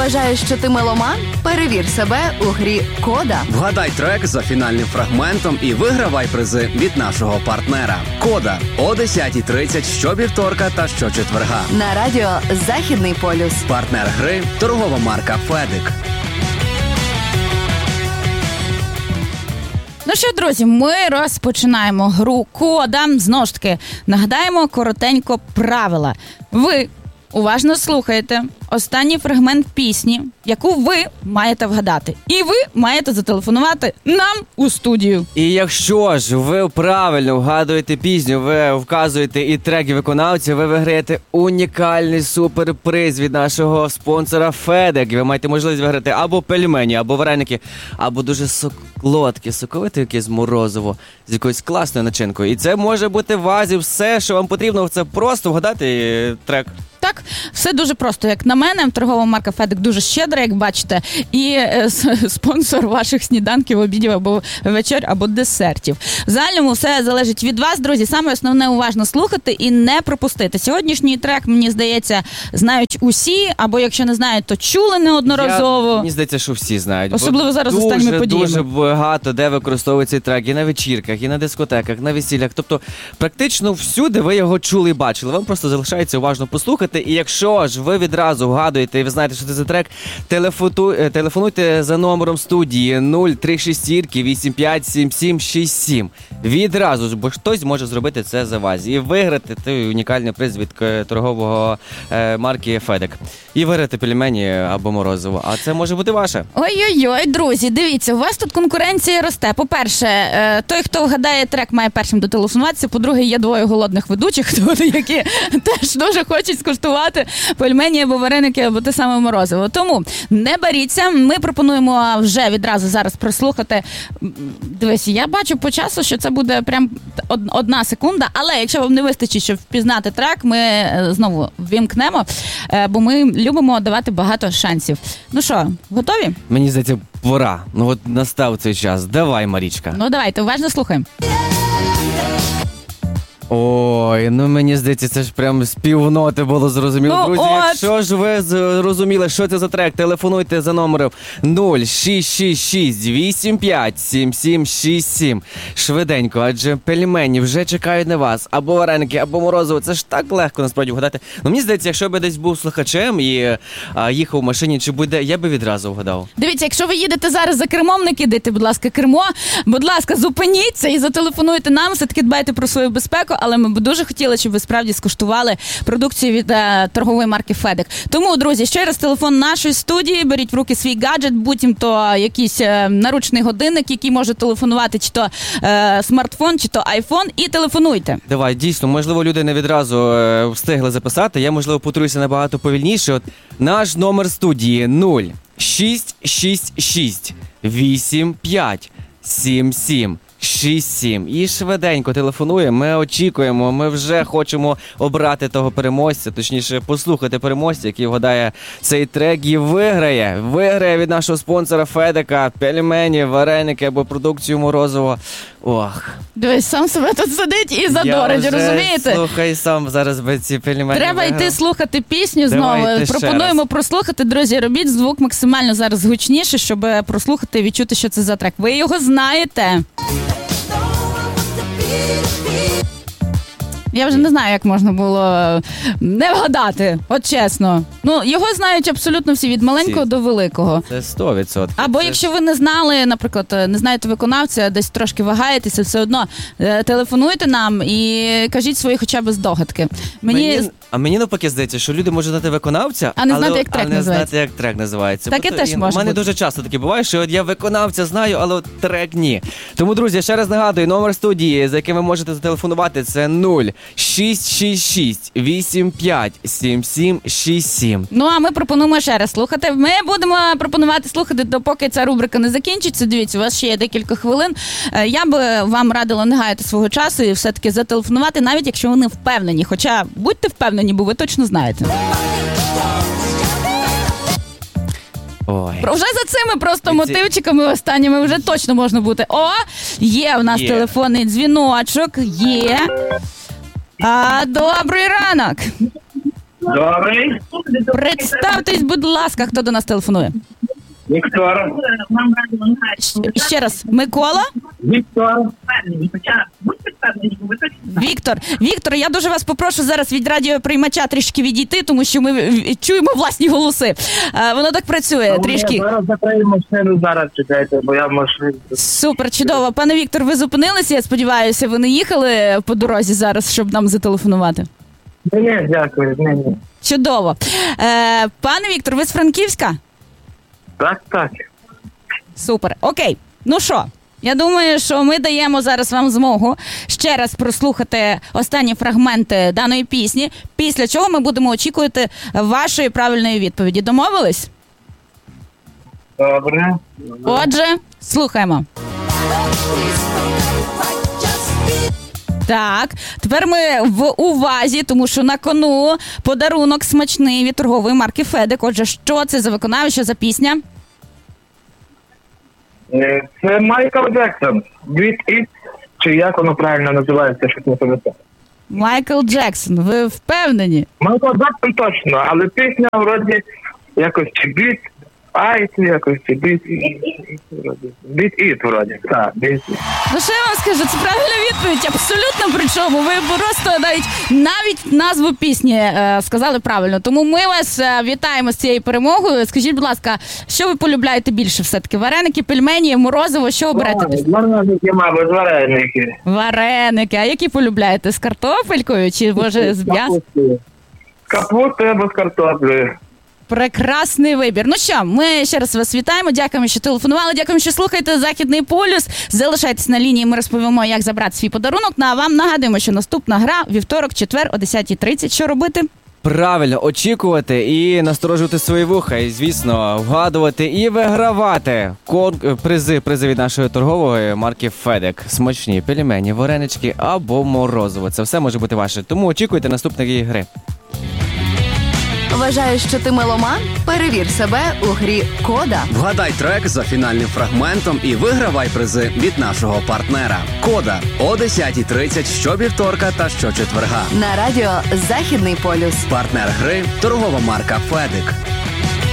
Вважаєш, що ти меломан? Перевір себе у грі «Кода». Вгадай трек за фінальним фрагментом і вигравай призи від нашого партнера. «Кода» о 10:30 щовівторка та щочетверга. На радіо «Західний полюс». Партнер гри – торгова марка «Федик». Ну що, друзі, ми розпочинаємо гру «Кода». Знову ж таки, нагадаємо коротенько правила. Ви уважно слухаєте останній фрагмент пісні, яку ви маєте вгадати. І ви маєте зателефонувати нам у студію. І якщо ж ви правильно вгадуєте пісню, ви вказуєте і трек, і виконавця, ви виграєте унікальний суперприз від нашого спонсора «Федик». Ви маєте можливість виграти або пельмені, або вареники, або дуже солодке, соковите якесь морозиво з якоюсь класною начинкою. І це може бути в вазі все, що вам потрібно, це просто вгадати трек. Так, все дуже просто. Як на мене, торгова марка «Федик» дуже щедра, як бачите, і спонсор ваших сніданків, обідів або вечер, або десертів. В загальному все залежить від вас, друзі. Саме основне уважно слухати і не пропустити. Сьогоднішній трек, мені здається, знають усі, або якщо не знають, то чули неодноразово. Мені здається, що всі знають. Особливо зараз останніми подіями. Дуже багато де використовують цей трек. І на вечірках, і на дискотеках, на весіллях. Тобто, практично всюди ви його чули і бачили. Вам просто залишається уважно послухати. І якщо ж ви відразу вгадуєте і ви знаєте, що це за трек, телефонуйте за номером студії 036-857767. Відразу ж, бо хтось може зробити це за вас. І виграти той унікальний приз від торгового марки «Федик». І виграти пельмені або морозиво. А це може бути ваше. Ой-ой-ой, друзі, дивіться, у вас тут конкуренція росте. По-перше, той, хто вгадає трек, має першим дотелефонуватися. По-друге, є двоє голодних ведучих, які теж дуже хочуть скуштувати пельмені або вареники, або те саме морозиво. Тому не боріться, ми пропонуємо вже відразу зараз прослухати. Дивись, я бачу по часу, що це буде прям 1 секунда, але якщо вам не вистачить, щоб впізнати трек, ми знову ввімкнемо, бо ми любимо давати багато шансів. Ну що, готові? Мені здається, пора. Ну от настав цей час. Давай, Марічка. Ну давайте, уважно слухаємо. Ой, ну мені здається, це ж прям з півноти було зрозуміло. Ну, друзі, от. якщо ж ви зрозуміли, що це за трек, телефонуйте за номером 066-857767. Швиденько, адже пельмені вже чекають на вас. Або вареники, або морозиво. Це ж так легко насправді вгадати. Ну мені здається, якщо б десь був слухачем і їхав в машині чи буде, я би відразу вгадав. Дивіться, якщо ви їдете зараз за кермом, не кидайте, будь ласка, кермо. Будь ласка, зупиніться і зателефонуйте нам. Все-таки дбайте про свою безпеку, але ми б дуже хотіли, щоб ви справді скуштували продукцію від торгової марки «Федик». Тому, друзі, ще раз телефон нашої студії, беріть в руки свій гаджет, будь-то то якийсь наручний годинник, який може телефонувати, чи то смартфон, чи то айфон, і телефонуйте. Давай, дійсно, можливо, люди не відразу встигли записати, я, можливо, потруюся набагато повільніше. От наш номер студії 066-857767. 67. І швиденько телефонуємо, ми очікуємо, ми вже хочемо обрати того переможця, точніше послухати переможця, який вгадає цей трек і виграє від нашого спонсора «Федика» пельмені, вареники або продукцію морозиво. Ох. Дивись, сам себе тут сидить і задорить, розумієте? Слухай, сам зараз без ці пельмені. Треба йти слухати пісню знову. Давайте Пропонуємо прослухати, друзі, робіть звук максимально зараз гучніше, щоб прослухати і відчути, що це за трек. Ви його знаєте. Я вже не знаю, як можна було не вгадати, от чесно. Ну, його знають абсолютно всі, від маленького до великого. Це 100%. Або якщо ви не знали, наприклад, не знаєте виконавця, десь трошки вагаєтеся, все одно телефонуйте нам і кажіть свої хоча б здогадки. Мені навпаки здається, що люди можуть знати виконавця, а не знати, як трек називається. знати, як трек називається. Таке теж може бути. У мене дуже часто таке буває, що от я виконавця знаю, але от трек ні. Тому, друзі, ще раз нагадую, номер студії, за яким ви можете зателефонувати, це 066-857767. Ну, а ми пропонуємо ще раз слухати. Ми будемо пропонувати слухати, допоки ця рубрика не закінчиться. Дивіться, у вас ще є декілька хвилин. Я би вам радила не гаяти свого часу і все-таки зателефонувати, навіть якщо ви не впевнені. Хоча будьте впевнені, бо ви точно знаєте. Ой. Вже за цими просто мотивчиками останніми вже точно можна бути. О, є у нас телефонний дзвіночок. Є. Добрий ранок. Добрий. Представтесь, будь ласка, хто до нас телефонує? Віктор. Ще раз, Микола? Віктор. Віктор, я дуже вас попрошу зараз від радіоприймача трішки відійти, тому що ми чуємо власні голоси. Воно так працює трішки. Зараз закриємо машину, зараз чекайте, бо я в машині. Супер, чудово. Пане Віктор, ви зупинилися, я сподіваюся, ви не їхали по дорозі зараз, щоб нам зателефонувати? Ні, дякую, ні. Чудово. Пане Віктор, ви з Франківська? Так. Супер. Окей. Ну що, я думаю, що ми даємо зараз вам змогу ще раз прослухати останні фрагменти даної пісні, після чого ми будемо очікувати вашої правильної відповіді. Домовились? Добре. Отже, слухаємо. Так, тепер ми в увазі, тому що на кону подарунок смачний від торгової марки Федек. Отже, що це за виконавець, що за пісня? Це Майкл Джексон. Beat It, чи як воно правильно називається, щось не пам'ятаю. Майкл Джексон, ви впевнені? Майкл Джексон точно, але пісня вроді якось чи Beat It, якось чи Beat It вроді. Так, Beat It. Ну що я вам скажу, це правильна відповідь, абсолютно причому. Ви просто навіть назву пісні сказали правильно. Тому ми вас вітаємо з цією перемогою. Скажіть, будь ласка, що ви полюбляєте більше все-таки? Вареники, пельмені, морозиво, що оберете? Вареники, мабуть, вареники. Вареники. А які полюбляєте? З картопелькою чи, може, з м'ясом? Капусту або з картоплею. Прекрасний вибір. Ну що, ми ще раз вас вітаємо. Дякуємо, що телефонували. Дякуємо, що слухаєте Західний полюс. Залишайтесь на лінії, ми розповімо, як забрати свій подарунок. Ну, а вам нагадуємо, що наступна гра вівторок, четвер о 10:30. Що робити? Правильно, очікувати і насторожувати свої вуха. І, звісно, вгадувати і вигравати призи від нашої торгової марки Федек. Смачні пельмені, варенички або морозиво. Це все може бути ваше. Тому очікуйте наступної гри. Вважаєш, що ти меломан? Перевір себе у грі «Кода». Вгадай трек за фінальним фрагментом і вигравай призи від нашого партнера. Кода о 10:30 щовівторка та щочетверга. На радіо «Західний полюс». Партнер гри – торгова марка Федек.